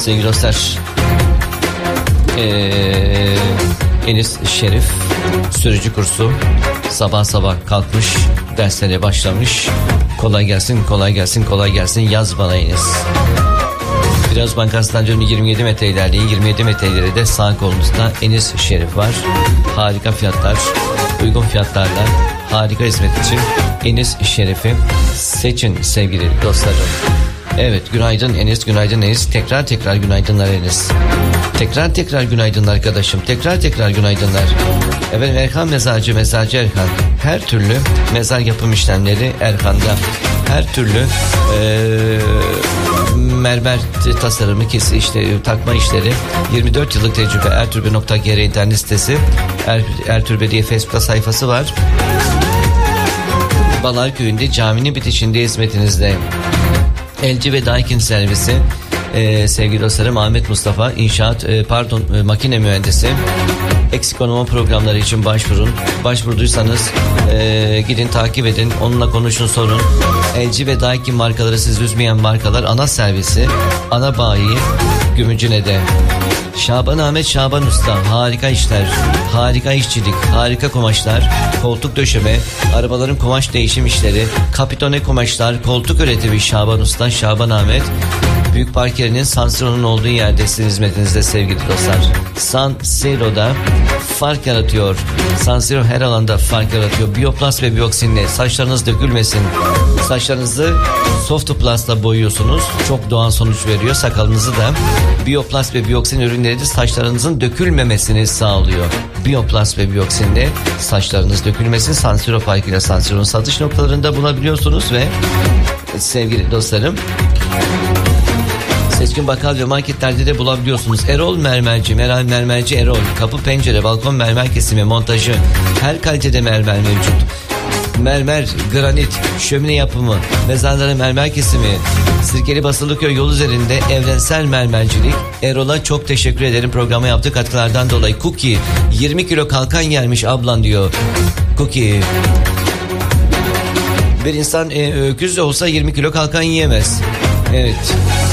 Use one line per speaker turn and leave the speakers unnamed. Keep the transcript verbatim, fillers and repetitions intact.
Sevgili dostlar, ee, Enis Şerif sürücü kursu sabah sabah kalkmış, derslere başlamış. Kolay gelsin, kolay gelsin, kolay gelsin, yaz bana Enis. Biraz Bankası'ndan dönüp yirmi yedi metre ilerleyin. yirmi yedi metre ileride sağ kolumuzda Enis Şerif var. Harika fiyatlar, uygun fiyatlarla harika hizmet için Enis Şerif'i seçin sevgili dostlarım. Evet, günaydın Enis, günaydın Enis. Tekrar tekrar günaydınlar Enis. Tekrar tekrar günaydınlar arkadaşım. Tekrar tekrar günaydınlar. Evet, Erkan Mezarcı, Mezarcı Erkan. Her türlü mezar yapım işlemleri Erkan'da. Her türlü ee, mermer tasarımı, kesi işte takma işleri. yirmi dört yıllık tecrübe. ertürbe nokta gr internet sitesi. Er, Ertürbe diye Facebook'ta sayfası var. Balarköy'ünde caminin bitişinde hizmetinizde. L G ve Daikin servisi. Ee, sevgili dostlarım, Ahmet Mustafa inşaat e, pardon e, makine mühendisi. Eksik olma programları için başvurun. Başvurduysanız e, gidin takip edin, onunla konuşun, sorun. L G ve Daikin markaları sizi üzmeyen markalar. Ana servisi, ana bayi Gümücüne'de. Şaban Ahmet Şaban Usta, harika işler, harika işçilik, harika kumaşlar, koltuk döşeme, arabaların kumaş değişim işleri, kapitone kumaşlar, koltuk üretimi. Şaban Usta, Şaban Ahmet. Büyük Parkere'nin San Siro'nun olduğu yerde sizin hizmetinizde sevgili dostlar. San Siro'da fark yaratıyor. San Siro her alanda fark yaratıyor. Bioplast ve Bioxin'le saçlarınız dökülmesin. Saçlarınızı Softoplast'la boyuyorsunuz. Çok doğal sonuç veriyor. Sakalınızı da Bioplast ve Bioxin ürünleri de saçlarınızın dökülmemesini sağlıyor. Bioplast ve Bioxin'le saçlarınız dökülmesin. San Siro farkıyla San Siro'nun satış noktalarında bulabiliyorsunuz ve sevgili dostlarım, Seçkin bakkal ve marketlerde de bulabiliyorsunuz. Erol Mermerci, Meral Mermerci Erol. Kapı, pencere, balkon mermer kesimi, montajı. Her kalitede mermer mevcut. Mermer, granit, şömine yapımı, mezarlara mermer kesimi. Sirkeli Basılıköy yol üzerinde evrensel mermercilik. Erol'a çok teşekkür ederim programa yaptığı katkılardan dolayı. Cookie, yirmi kilo kalkan yermiş ablan diyor. Cookie. Bir insan e, öküz de olsa yirmi kilo kalkan yiyemez. Evet.